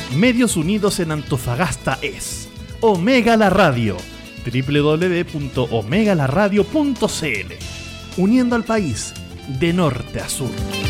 Medios Unidos en Antofagasta es Omega la Radio, www.omegalaradio.cl, uniendo al país de norte a sur.